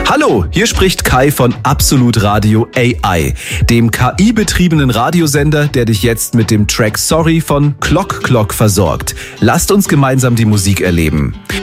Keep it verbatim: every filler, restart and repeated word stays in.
Hallo, hier spricht Kai von Absolut Radio A I, dem K I-betriebenen Radiosender, der dich jetzt mit dem Track Sorry von Clock Clock versorgt. Lasst uns gemeinsam die Musik erleben.